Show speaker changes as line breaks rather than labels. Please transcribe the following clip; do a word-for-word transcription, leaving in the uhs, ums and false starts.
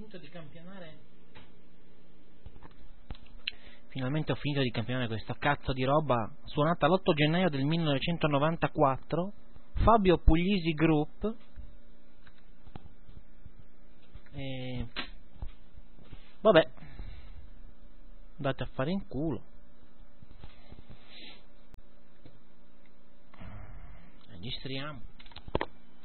finito di campionare finalmente ho finito di campionare questa cazzo di roba suonata l'otto gennaio del millenovecentonovantaquattro, Fabio Puglisi Group. E vabbè, andate a fare in culo. Registriamo.